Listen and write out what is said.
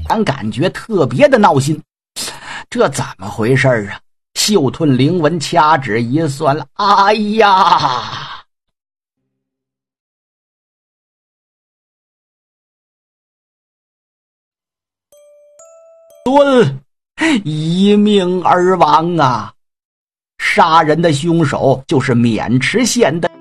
然感觉特别的闹心。这怎么回事啊？袖吞灵纹，掐指一算了，哎呀！顿，一命而亡啊！杀人的凶手就是渑池县的